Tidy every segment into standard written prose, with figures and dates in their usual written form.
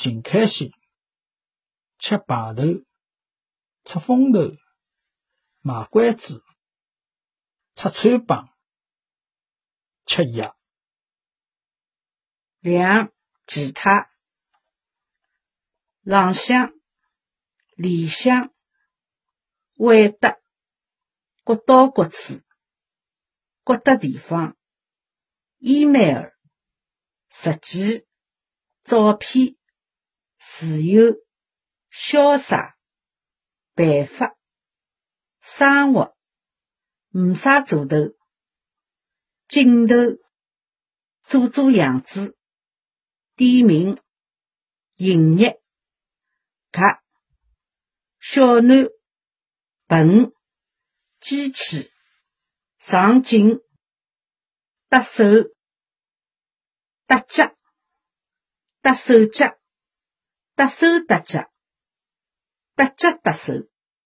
寻开心，吃排头，出风头，卖关子，出穿帮，吃药。 两、其他。朗向，里向，会得，国到国处，国的地方。email， 实际，照片，自由，潇洒，办法，生活，没啥做头，镜头，做做样子，点名，营业，卡，小囡，笨，机器，上镜，搭手，搭脚，搭手脚，搭手搭脚，搭脚搭手。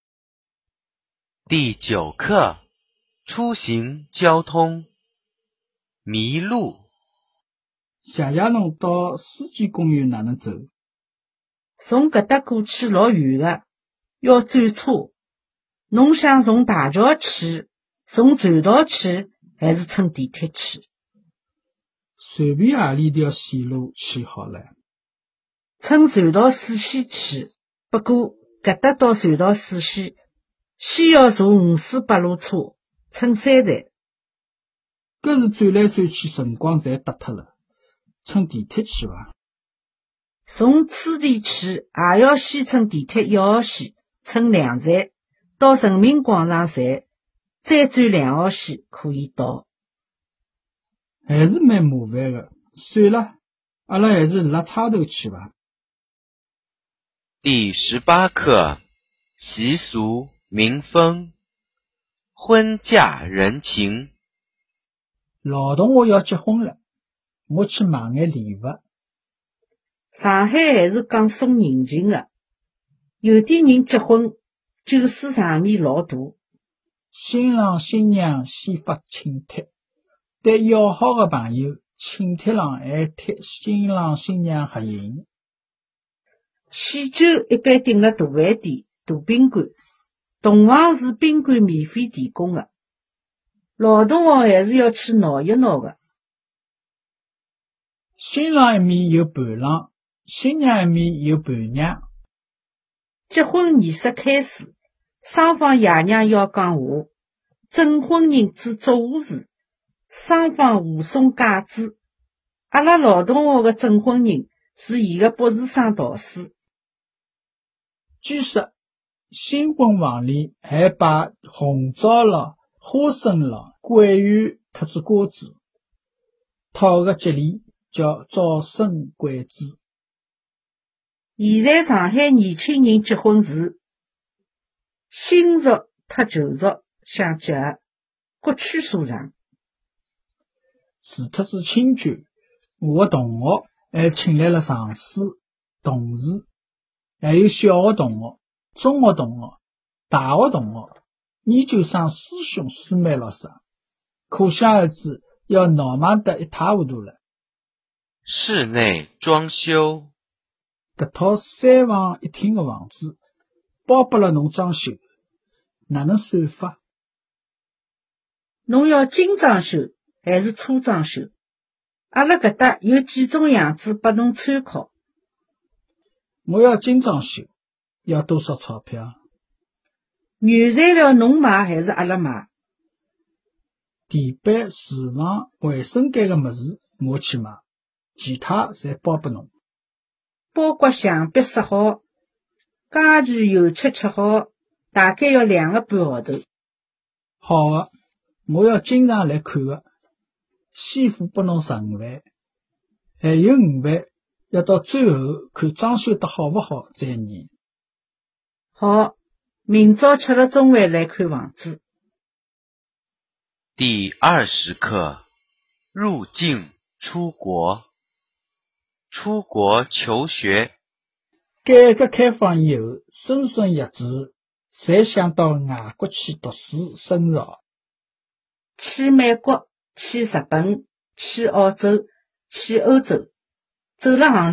第9课，出行交通。迷路。 谢谢侬到世纪公园哪能走？ 从搿搭过去老远个，要转车。侬想从大桥去，从站道去，还是乘地铁去？ 随便何里条线路去好了。 乘站道水线去，不过搿搭到站道水线，先要坐548路车，乘3站。 搿是转来转去辰光侪搭脱了，乘地铁去伐？ 从此地去，也要先乘地铁1号线，乘2站，到人民广场站，再转2号线可以到。 还是蛮麻烦的，算了，阿拉还是辣差头去伐。 第18课，习俗民风。婚嫁人情。 老同学要结婚了，我去买眼礼物。 上海还是讲送人情的，有点人结婚，酒水场面老大。 新郎新娘先发请帖，对要好的朋友，请帖上还贴新郎新娘合影。 喜酒一般订了大饭店、大宾馆，同房是宾馆免费提供的。老同学还是要去闹一闹的。 新郎一面有伴郎，新娘一面有伴娘。 结婚仪式开始，双方爷娘要讲话，证婚人做祝贺词，双方互送戒指。阿拉老同学的证婚人是伊的博士生导师。 据说新婚房里还摆红枣咯、花生咯、桂圆特子瓜子，讨个吉利叫早生贵子。 现在上海年轻人结婚时，新族特旧族相结合，各取所长。 除脱子亲眷，我的同学还请来了上司、同事，还有小学同学、中学同学、大学同学、研究生师兄师妹咯啥，可想而知，要闹忙得一塌糊涂了。 室内装修。 搿套3房1厅的房子，包拨了侬装修，哪能算法？ 侬要精装修还是粗装修？阿拉搿搭有几种样子拨侬参考。 我要精装修，要多少钞票？ 原材料侬买还是阿拉买？ 地板、厨房、卫生间的物事我去买，其他侪包拨侬。 包括墙壁刷好，家具油漆漆好，大概要2个半号头。 好的，我要经常来看的。先付拨侬15万，还有5万要到最后看装修得好不好再验。 好，明朝吃了中饭来看房子。 第20课，入境出国。出国求学。 改革开放以后，莘莘学子侪想到外国去读书深造。 去美国，去日本，去澳洲，去欧洲，走了行